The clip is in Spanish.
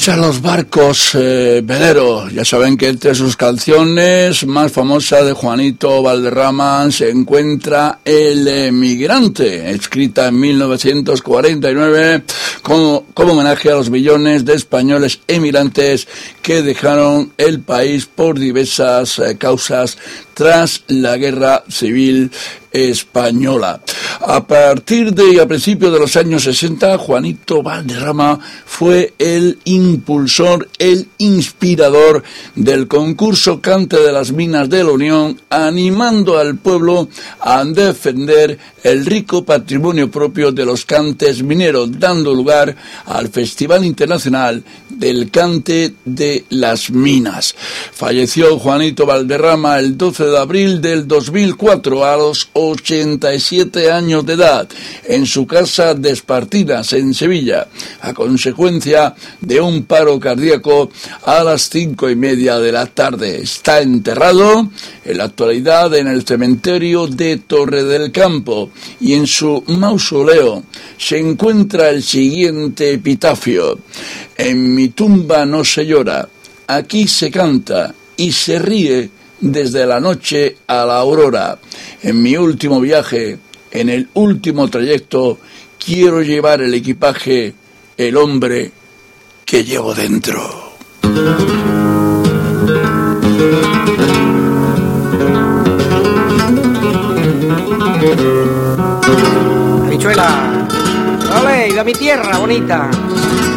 Marcha los barcos veleros. Ya saben que entre sus canciones más famosas de Juanito Valderrama se encuentra El Emigrante, escrita en 1949 como homenaje a los millones de españoles emigrantes que dejaron el país por diversas causas tras la Guerra Civil Española. A principios de los años 60, Juanito Valderrama fue el impulsor, el inspirador del concurso Cante de las Minas de la Unión, animando al pueblo a defender el rico patrimonio propio de los cantes mineros, dando lugar al Festival Internacional del Cante de las Minas. Falleció Juanito Valderrama el 12 de abril del 2004 a los 87 años de edad en su casa de Espartinas, en Sevilla, a consecuencia de un paro cardíaco a las 5:30 de la tarde. Está enterrado en la actualidad en el cementerio de Torre del Campo y en su mausoleo se encuentra el siguiente epitafio: en mi tumba no se llora, aquí se canta y se ríe desde la noche a la aurora. En mi último viaje, en el último trayecto, quiero llevar el equipaje, el hombre que llevo dentro. Habichuela, ole, iba a mi tierra bonita.